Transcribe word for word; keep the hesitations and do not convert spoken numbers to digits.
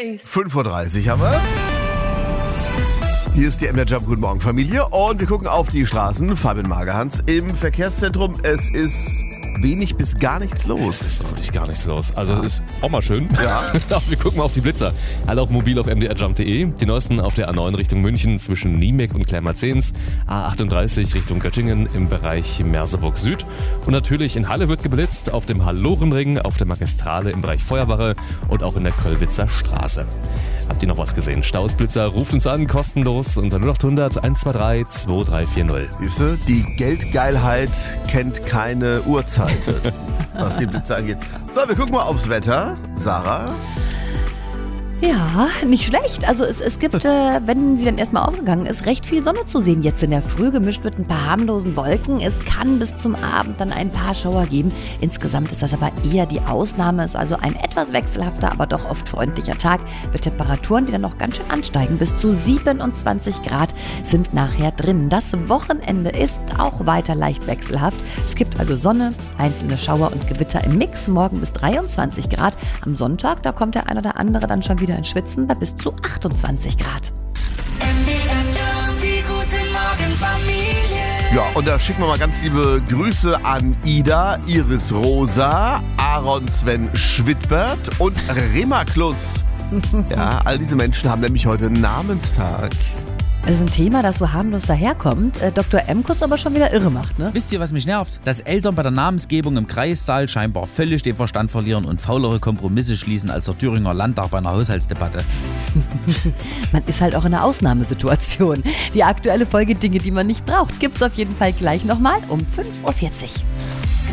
fünf Uhr dreißig haben wir. Hier ist die M D R Jump. Guten Morgen, Familie. Und wir gucken auf die Straßen. Fabian Magerhans im Verkehrszentrum. Es ist wenig bis gar nichts los. Es ist wirklich gar nichts los. Also ja. Ist auch mal schön. Ja. Wir gucken mal auf die Blitzer. Alle auch mobil auf m d r jump punkt d e. Die neuesten auf der A neun Richtung München zwischen Niemek und Kleinmarzens. A achtunddreißig Richtung Göttingen im Bereich Merseburg Süd. Und natürlich in Halle wird geblitzt. Auf dem Hallorenring, auf der Magistrale im Bereich Feuerwache und auch in der Köllwitzer Straße. Habt ihr noch was gesehen? Stausblitzer, ruft uns an, kostenlos unter null acht hundert eins zwei drei zwei drei vier null. Siehst du, die Geldgeilheit kennt keine Uhrzeiten, was die Blitzer angeht. So, wir gucken mal aufs Wetter. Sarah? Ja, nicht schlecht. Also es, es gibt, äh, wenn sie dann erstmal aufgegangen ist, recht viel Sonne zu sehen jetzt in der Früh, gemischt mit ein paar harmlosen Wolken. Es kann bis zum Abend dann ein paar Schauer geben. Insgesamt ist das aber eher die Ausnahme. Es ist also ein etwas wechselhafter, aber doch oft freundlicher Tag mit Temperaturen, die dann noch ganz schön ansteigen. Bis zu siebenundzwanzig Grad sind nachher drin. Das Wochenende ist auch weiter leicht wechselhaft. Es gibt also Sonne, einzelne Schauer und Gewitter im Mix. Morgen bis dreiundzwanzig Grad. Am Sonntag, da kommt der ein oder andere dann schon wieder in Schwitzen bei bis zu achtundzwanzig Grad. M D R Jump, die gute Morgenfamilie. Ja, und da schicken wir mal ganz liebe Grüße an Ida, Iris Rosa, Aaron Sven Schwidbert und Remaklus. Ja, all diese Menschen haben nämlich heute Namenstag. Das ist ein Thema, das so harmlos daherkommt, äh, Doktor Emkus aber schon wieder irre macht, ne? Wisst ihr, was mich nervt? Dass Eltern bei der Namensgebung im Kreissaal scheinbar völlig den Verstand verlieren und faulere Kompromisse schließen als der Thüringer Landtag bei einer Haushaltsdebatte. Man ist halt auch in einer Ausnahmesituation. Die aktuelle Folge Dinge, die man nicht braucht, gibt's auf jeden Fall gleich nochmal um fünf Uhr vierzig.